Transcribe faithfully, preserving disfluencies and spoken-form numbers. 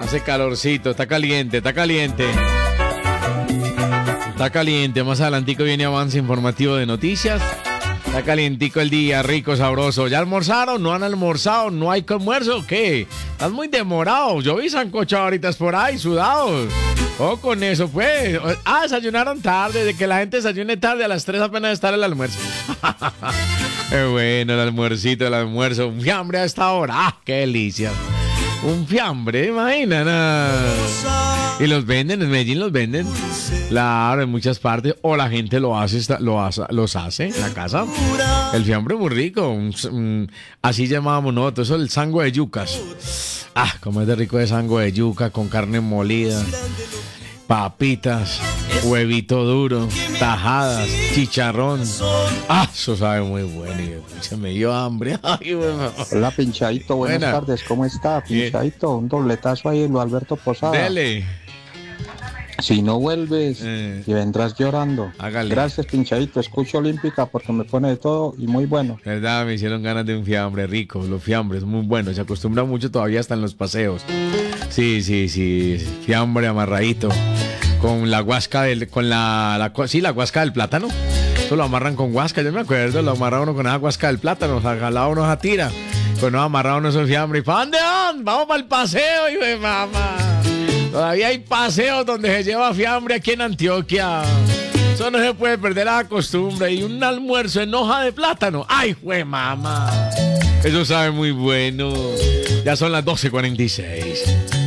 Hace calorcito, está caliente, está caliente. Está caliente, más adelantico viene avance informativo de noticias. Está calientico el día, rico, sabroso. ¿Ya almorzaron? ¿No han almorzado? ¿No hay almuerzo? ¿Qué? Estás muy demorado. Yo vi sancocho ahorita por ahí, sudados. Oh, con eso, pues. Ah, desayunaron tarde. De que la gente desayune tarde, a las tres apenas está el almuerzo. Qué bueno el almuercito, el almuerzo. Un fiambre a esta hora. ¡Ah, qué delicia! Un fiambre, imagina. Y los venden, en Medellín los venden. Claro, en muchas partes. O la gente lo hace, lo hace, los hace en la casa. El fiambre muy rico. Un, un, así llamábamos nosotros. Eso es el sango de yucas. Ah, como es de rico de sango de yuca con carne molida, papitas, huevito duro, tajadas, chicharrón. Ah, eso sabe muy bueno. Y se me dio hambre. Ay, bueno. Hola, Pinchadito, buenas Buena. tardes, ¿cómo está? Pinchadito, un dobletazo ahí en lo Alberto Posada. Dele. Si no vuelves, Eh. y vendrás llorando. Hágale. Gracias, Pinchadito, escucho Olímpica porque me pone de todo y muy bueno. Verdad, me hicieron ganas de un fiambre rico. Los fiambres, muy buenos. Se acostumbra mucho todavía hasta en los paseos. Sí, sí, sí. Fiambre amarradito. Con la guasca del. Con la, la. Sí, la guasca del plátano. Eso lo amarran con guasca, yo me acuerdo. Lo amarraba uno con esa guasca del plátano. O sea, jalaba uno esa tira. Pues no, amarraba uno esos fiambres. ¿Y para dónde van? Vamos para el paseo, hijo de mamá. Todavía hay paseos donde se lleva fiambre aquí en Antioquia. Eso no se puede perder la costumbre. Y un almuerzo en hoja de plátano. ¡Ay, jue mamá! Eso sabe muy bueno. Ya son las doce cuarenta y seis.